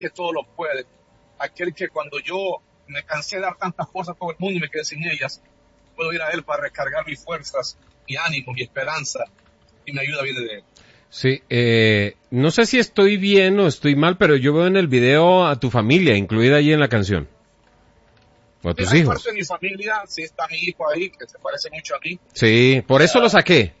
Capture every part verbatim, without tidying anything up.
que todo lo puede, aquel que cuando yo me cansé de dar tantas cosas a todo el mundo y me quedé sin ellas, puedo ir a Él para recargar mis fuerzas, mi ánimo, mi esperanza, y mi ayuda viene de Él. Sí, eh, no sé si estoy bien o estoy mal, pero yo veo en el video a tu familia incluida allí en la canción. O a tus Mira, hijos. parte de mi familia, sí está mi hijo ahí, que se parece mucho a mí. Sí, por eso lo saqué.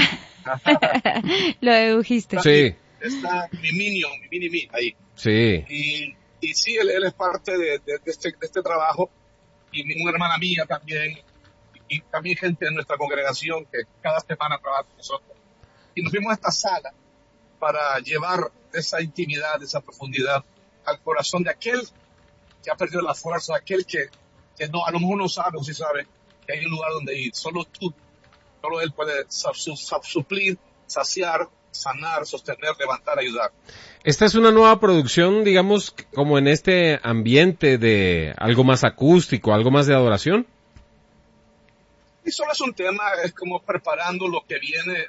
Lo dedujiste. Está, Sí. está mi minion, mi mini-me ahí. Sí. Y, y sí, él, él es parte de, de, de, este, de este trabajo, y mi- una hermana mía también, y, y también gente de nuestra congregación que cada semana trabaja con nosotros. Y nos fuimos a esta sala para llevar esa intimidad, esa profundidad al corazón de aquel que ha perdido la fuerza, aquel que, que no, a lo mejor no sabe o sí sabe que hay un lugar donde ir. Solo tú, solo Él puede sub, sub, sub, suplir, saciar, sanar, sostener, levantar, ayudar. Esta es una nueva producción, digamos, como en este ambiente de algo más acústico, algo más de adoración. Y solo es un tema, es como preparando lo que viene.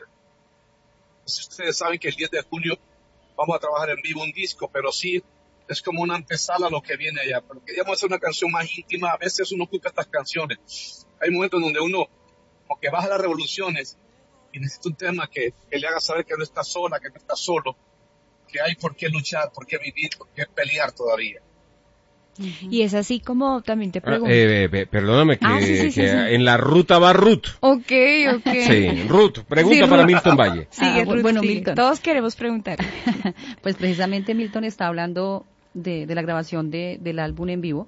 Si ustedes saben que el diez de junio vamos a trabajar en vivo un disco, pero sí es como una antesala a lo que viene allá. Pero queríamos hacer una canción más íntima. A veces uno ocupa estas canciones. Hay momentos donde uno como que baja las revoluciones y necesita un tema que, que le haga saber que no está sola, que no está solo, que hay por qué luchar, por qué vivir, por qué pelear todavía. Y es así como también te Ah, pregunto. eh, eh, perdóname, que, Ah, sí, sí, que sí, sí. en la ruta va Ruth. Ok, ok. Sí, Ruth, pregunta Sí, para Ruth. Milton Valle. Sigue, Ah, Ruth, bueno, sigue. Milton. Todos queremos preguntar. Pues precisamente Milton está hablando de, de la grabación de, del álbum en vivo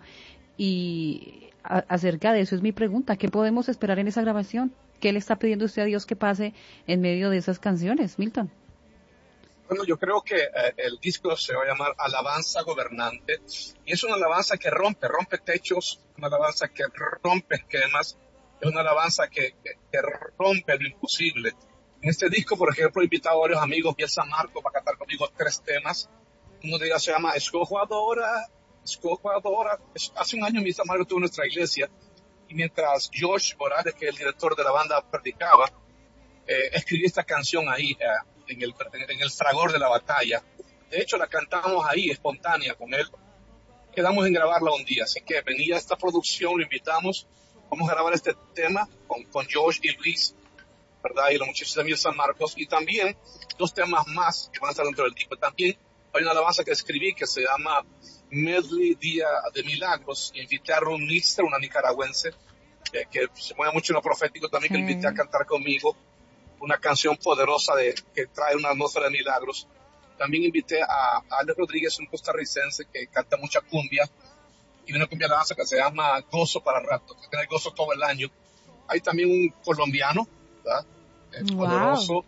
y a, acerca de eso es mi pregunta. ¿Qué podemos esperar en esa grabación? ¿Qué le está pidiendo usted a Dios que pase en medio de esas canciones, Milton? Bueno, yo creo que eh, el disco se va a llamar Alabanza Gobernante, y es una alabanza que rompe, rompe techos, una alabanza que rompe esquemas, es una alabanza que, que, que rompe lo imposible. En este disco, por ejemplo, he invitado a varios amigos, y el San Marcos va a cantar conmigo tres temas. Uno de ellos se llama Escojo Adora, Escojo Adora. Es- Hace un año mi San Marcos estuvo en nuestra iglesia, y mientras Josh Morales, que es el director de la banda, predicaba, eh, escribí esta canción ahí, eh, en, el, en el fragor de la batalla. De hecho, la cantamos ahí, espontánea, con él. Quedamos en grabarla un día, así que venía esta producción, lo invitamos, vamos a grabar este tema con, con Josh y Luis, ¿verdad? Y los muchachos de Mil San Marcos, y también dos temas más que van a estar dentro del disco. También hay una alabanza que escribí que se llama Medley Día de Milagros, y invité a Ron Lister, una nicaragüense, eh, que se mueve mucho en lo profético también, que Sí. lo invité a cantar conmigo, una canción poderosa de, que trae una atmósfera de milagros. También invité a, a Alex Rodríguez, un costarricense que canta mucha cumbia, y una cumbia danza que se llama Gozo para Rato, que tiene gozo todo el año. Hay también un colombiano, ¿verdad? Eh, Wow. poderoso,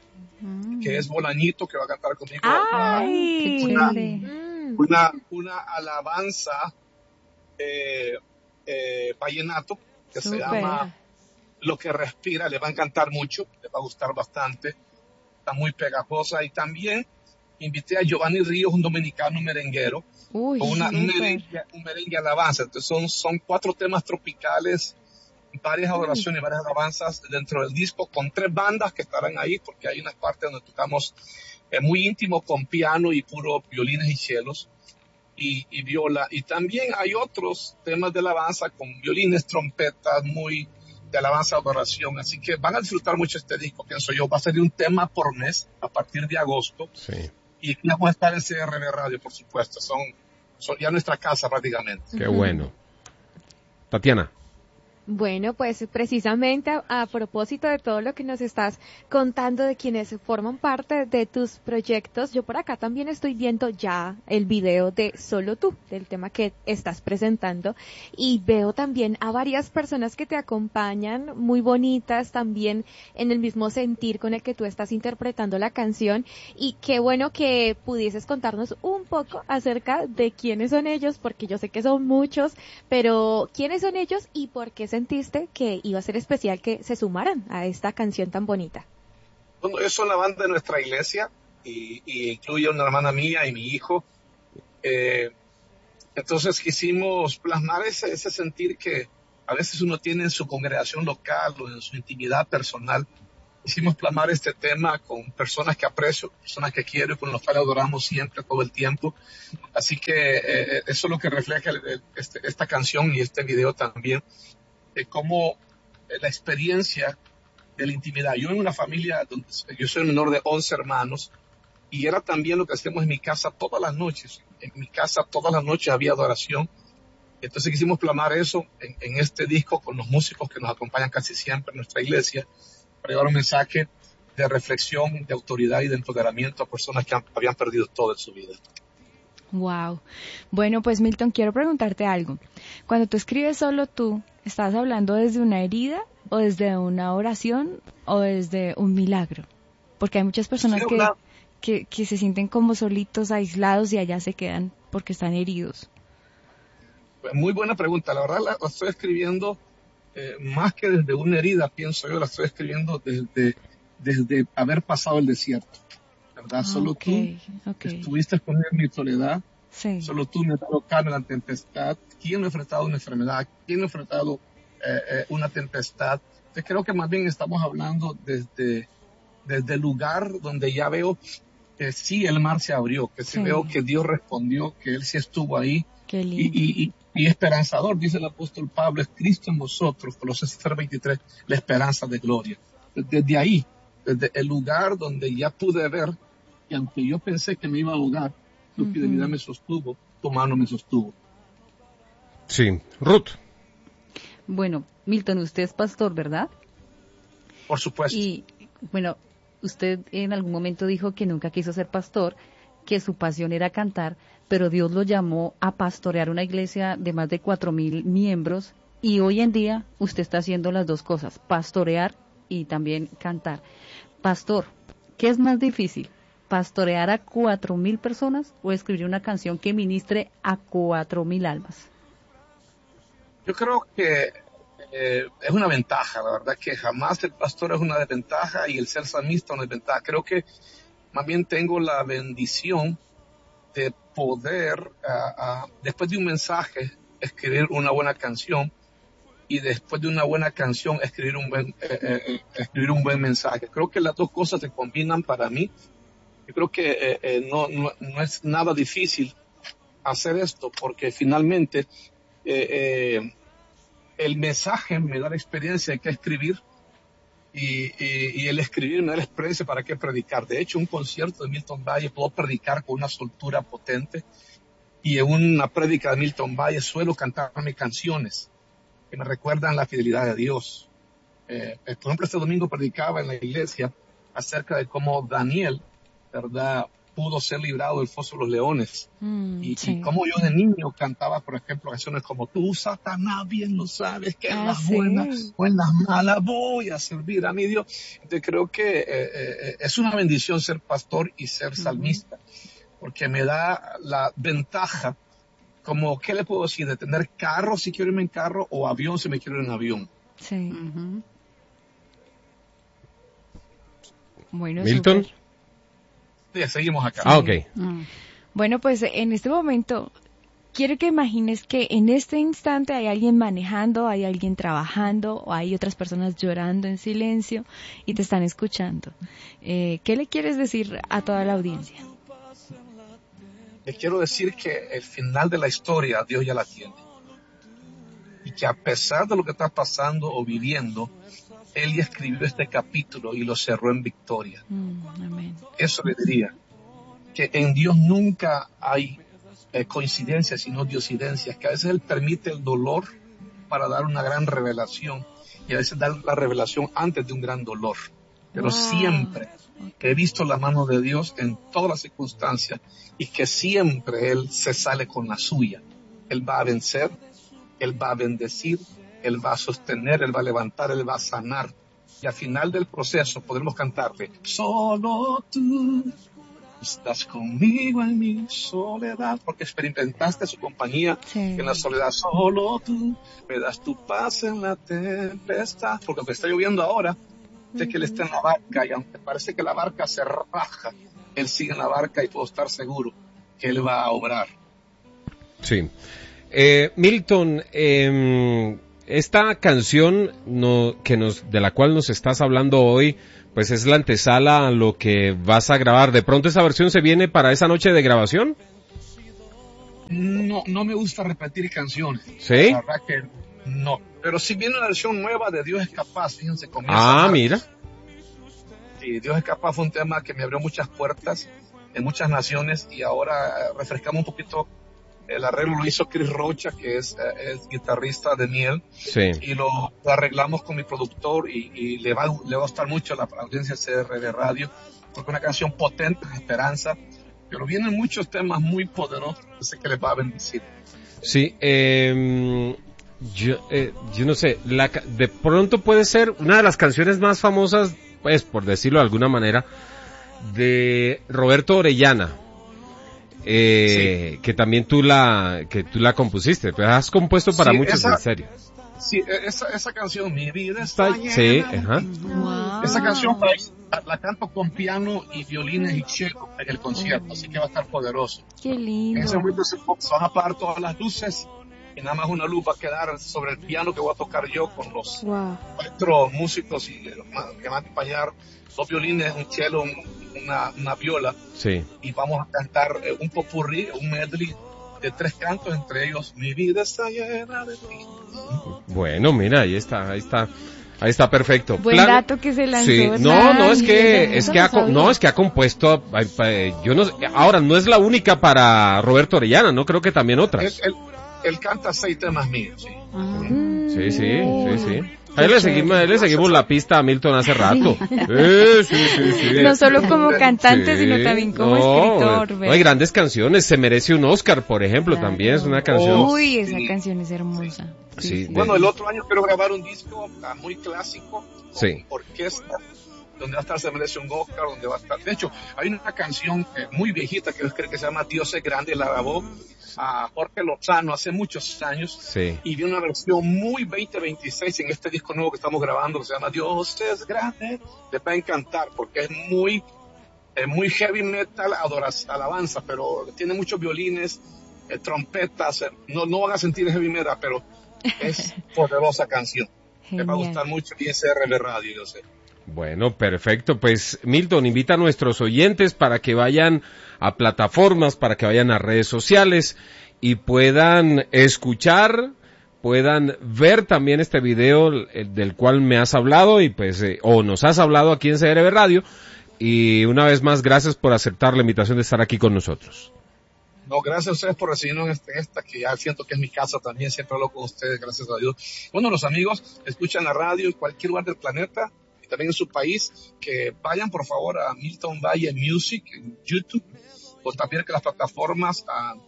Mm. que es Bolañito, que va a cantar conmigo ¡Ay! Qué Una- chévere. Mm. una, una alabanza eh, eh, vallenato que se Súper. llama Lo que respira. Le va a encantar mucho, le va a gustar bastante, está muy pegajosa. Y también invité a Giovanni Ríos, un dominicano merenguero, Uy, con una, un, súper. merengue, un merengue alabanza. Entonces son, son cuatro temas tropicales, varias adoraciones, varias alabanzas dentro del disco, con tres bandas que estarán ahí, porque hay una parte donde tocamos eh, muy íntimo con piano y puro violines y chelos y, y viola. Y también hay otros temas de alabanza con violines, trompetas, muy de alabanza, adoración. Así que van a disfrutar mucho este disco, pienso yo. Va a salir un tema por mes a partir de agosto. Sí. Y aquí vamos a estar en C R B Radio, por supuesto. Son, son ya nuestra casa prácticamente. Qué bueno. Tatiana. Bueno, pues precisamente a, a propósito de todo lo que nos estás contando de quienes forman parte de tus proyectos, yo por acá también estoy viendo ya el video de Solo Tú, del tema que estás presentando, y veo también a varias personas que te acompañan, muy bonitas también en el mismo sentir con el que tú estás interpretando la canción, y qué bueno que pudieses contarnos un poco acerca de quiénes son ellos, porque yo sé que son muchos, pero quiénes son ellos y por qué sentiste que iba a ser especial que se sumaran a esta canción tan bonita. Bueno, ellos son la banda de nuestra iglesia y, y incluye una hermana mía y mi hijo. Eh, entonces quisimos plasmar ese, ese sentir que a veces uno tiene en su congregación local o en su intimidad personal, quisimos plasmar este tema con personas que aprecio, personas que quiero y con las cuales adoramos siempre, todo el tiempo. Así que eh, eso es lo que refleja el, el, este, esta canción y este video también, de cómo eh, la experiencia de la intimidad. Yo en una familia, donde yo soy el menor de once hermanos, y era también lo que hacemos en mi casa todas las noches. En mi casa todas las noches había adoración. Entonces quisimos plasmar eso en, en este disco con los músicos que nos acompañan casi siempre en nuestra iglesia, para llevar un mensaje de reflexión, de autoridad y de empoderamiento a personas que han, habían perdido todo en su vida. Wow. Bueno, pues Milton, quiero preguntarte algo. Cuando tú escribes solo tú, ¿estás hablando desde una herida o desde una oración o desde un milagro? Porque hay muchas personas que, que, que se sienten como solitos, aislados y allá se quedan porque están heridos. Muy buena pregunta. La verdad la, la estoy escribiendo eh, más que desde una herida, pienso yo, la estoy escribiendo desde, desde haber pasado el desierto. ¿Verdad? Solo okay, tú okay. estuviste conmigo en mi soledad. Sí. Solo tú me has dado calma en la tempestad. ¿Quién no ha enfrentado una enfermedad? ¿Quién no ha enfrentado eh, eh, una tempestad? Entonces creo que más bien estamos hablando desde, desde el lugar donde ya veo que sí el mar se abrió, que sí, sí veo que Dios respondió, que Él sí estuvo ahí. Qué lindo. Y, y, y, y esperanzador, dice el apóstol Pablo, es Cristo en vosotros, Colosenses tres veintitrés, la esperanza de gloria. Desde ahí, desde el lugar donde ya pude ver, y aunque yo pensé que me iba a ahogar, tu uh-huh. fidelidad me sostuvo, tu mano me sostuvo. Sí. Ruth. Bueno, Milton, usted es pastor, ¿verdad? Por supuesto. Y, bueno, usted en algún momento dijo que nunca quiso ser pastor, que su pasión era cantar, pero Dios lo llamó a pastorear una iglesia de más de cuatro mil miembros, y hoy en día usted está haciendo las dos cosas, pastorear y también cantar. Pastor, ¿qué es más difícil? ¿Pastorear a cuatro mil personas o escribir una canción que ministre a cuatro mil almas? Yo creo que eh, es una ventaja, la verdad que jamás el pastor es una desventaja y el ser salmista una desventaja. Creo que más bien tengo la bendición de poder, uh, uh, después de un mensaje, escribir una buena canción, y después de una buena canción, escribir un buen, eh, eh, escribir un buen mensaje. Creo que las dos cosas se combinan para mí. Yo creo que eh, eh, no, no, no es nada difícil hacer esto, porque finalmente eh, eh, el mensaje me da la experiencia de qué escribir, y, y, y el escribir me da la experiencia para qué predicar. De hecho, un concierto de Milton Valle puedo predicar con una soltura potente, y en una prédica de Milton Valle suelo cantar mis canciones que me recuerdan la fidelidad de Dios. Eh, por ejemplo, este domingo predicaba en la iglesia acerca de cómo Daniel, ¿verdad?, pudo ser librado del foso de los leones. Mm, y, sí. y cómo yo de niño cantaba, por ejemplo, canciones como tú, Satanás, bien lo sabes, que en ah, las sí. buenas o en las malas voy a servir a mi Dios. Entonces creo que eh, eh, es una bendición ser pastor y ser uh-huh. salmista, porque me da la ventaja, como, ¿qué le puedo decir? De tener carro si quiero irme en carro, o avión si me quiero ir en avión. Sí. Uh-huh. Bueno, Milton. Super. Sí, seguimos acá. Ah, ok. Mm. Bueno, pues en este momento quiero que imagines que en este instante hay alguien manejando, hay alguien trabajando, o hay otras personas llorando en silencio y te están escuchando. Eh, ¿Qué le quieres decir a toda la audiencia? Le quiero decir que el final de la historia Dios ya la tiene. Y que a pesar de lo que está pasando o viviendo, Él ya escribió este capítulo y lo cerró en victoria. Mm, amén. Eso le diría, que en Dios nunca hay eh, coincidencias, sino diosidencias, que a veces Él permite el dolor para dar una gran revelación, y a veces dar la revelación antes de un gran dolor. Pero wow. siempre he visto la mano de Dios en todas las circunstancias, y que siempre Él se sale con la suya. Él va a vencer, Él va a bendecir, Él va a sostener, Él va a levantar, Él va a sanar. Y al final del proceso podremos cantarle, solo tú estás conmigo en mi soledad, porque experimentaste su compañía sí. en la soledad. Solo tú me das tu paz en la tempestad, porque aunque está lloviendo ahora, sé uh-huh. que Él está en la barca, y aunque parece que la barca se raja, Él sigue en la barca, y puedo estar seguro que Él va a obrar. Sí. Eh, Milton, eh, esta canción no, que nos, de la cual nos estás hablando hoy, pues es la antesala a lo que vas a grabar. ¿De pronto esa versión se viene para esa noche de grabación? No, no me gusta repetir canciones. ¿Sí? La verdad que no. Pero si viene una versión nueva de Dios es capaz, fíjense, comienza. Ah, a... mira. Sí, Dios es capaz fue un tema que me abrió muchas puertas en muchas naciones y ahora refrescamos un poquito. El arreglo lo hizo Chris Rocha, que es, es guitarrista de Miel. Sí. Y lo, lo arreglamos con mi productor y, y le, va, le va a gustar mucho a la audiencia C R de Radio, porque es una canción potente, esperanza, pero vienen muchos temas muy poderosos, que sé que les va a bendecir. Sí, eh, yo, eh, yo no sé, la, de pronto puede ser una de las canciones más famosas, pues, por decirlo de alguna manera, de Roberto Orellana. Eh, sí. que también tú la que tú la compusiste, pero has compuesto para sí, muchos, esa, en serio. Sí, esa, esa canción, Mi vida está llena. Sí, ajá. Wow. Esa canción la, la canto con piano y violines y cello en el concierto, así que va a estar poderoso. Qué lindo. En ese momento se, se van a apagar todas las luces y nada más una luz va a quedar sobre el piano que voy a tocar yo con los wow. cuatro músicos y que van a acompañar, dos violines, un cello, un, una, una viola. Sí. Y vamos a cantar eh, un popurrí, un medley de tres cantos, entre ellos Mi vida está llena de ti. Bueno, mira, ahí está, ahí está. Ahí está perfecto. Buen Plan... dato que se lanzó. Sí. No, no, es que, es que ha, no, es que ha compuesto, yo no, ahora no es la única para Roberto Orellana, no creo que también otras. Él, él, él canta seis temas míos, sí. Ah. Sí, sí, sí, sí. Ahí le seguimos, ahí le seguimos la pista a Milton hace rato. Sí, sí, sí, sí. No solo como cantante, sí, sino también como no, escritor. No, hay grandes canciones. Se merece un Oscar, por ejemplo, claro. También es una canción. Uy, esa sí. canción es hermosa. Sí. Sí, sí. Bueno, el otro año quiero grabar un disco muy clásico con sí. orquesta, donde va a estar Se merece un Oscar, donde va a estar. De hecho, hay una canción eh, muy viejita que yo creo que se llama Dios es grande, la grabó a Jorge Lozano hace muchos años, sí. y vi una versión muy veinte veintiséis en este disco nuevo que estamos grabando, que se llama Dios es grande. Les va a encantar porque es muy eh, muy heavy metal, adoras, alabanza, pero tiene muchos violines, eh, trompetas, eh, no, no van a sentir heavy metal, pero es poderosa canción. Genial. Les va a gustar mucho y es R B Radio, yo sé. Bueno, perfecto. Pues Milton, invita a nuestros oyentes para que vayan a plataformas, para que vayan a redes sociales y puedan escuchar, puedan ver también este video del cual me has hablado y pues, eh, o nos has hablado aquí en C R B Radio. Y una vez más, gracias por aceptar la invitación de estar aquí con nosotros. No, gracias a ustedes por recibirnos en esta, que ya siento que es mi casa también, siempre hablo con ustedes, gracias a Dios. Bueno, los amigos escuchan la radio en cualquier lugar del planeta, también en su país, que vayan por favor a Milton Valle Music en YouTube, o también que las plataformas uh,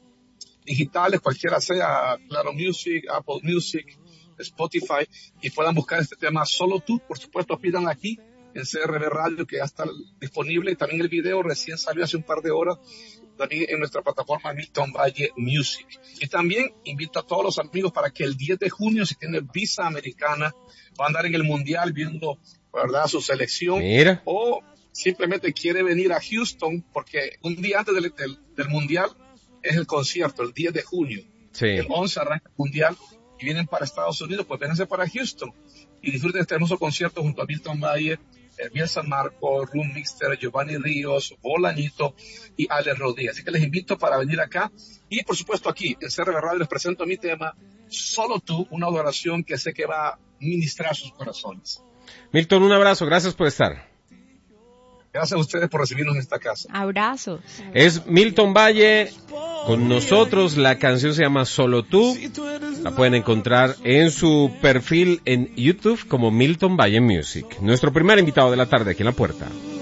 digitales, cualquiera sea, Claro Music, Apple Music, Spotify, y puedan buscar este tema Solo Tú. Por supuesto, pidan aquí en C R B Radio, que ya está disponible, y también el video recién salió hace un par de horas, también en nuestra plataforma Milton Valle Music. Y también invito a todos los amigos para que el diez de junio, si tienen visa americana, va a andar en el Mundial viendo, ¿verdad?, su selección. Mira. O simplemente quiere venir a Houston, porque un día antes del, del, del Mundial es el concierto, el diez de junio. Sí. El once arranca el Mundial y vienen para Estados Unidos, pues vénganse para Houston y disfruten este hermoso concierto junto a Milton Valle, Miel San Marco, Room Mixter, Giovanni Ríos, Bolañito y Alex Rodríguez. Así que les invito para venir acá. Y por supuesto aquí en C R B Radio les presento mi tema Solo Tú, una adoración que sé que va a ministrar sus corazones. Milton, un abrazo, gracias por estar. Gracias a ustedes por recibirnos en esta casa. Abrazos. Es Milton Valle con nosotros, la canción se llama Solo Tú, la pueden encontrar en su perfil en YouTube como Milton Valle Music. Nuestro primer invitado de la tarde aquí en La Puerta.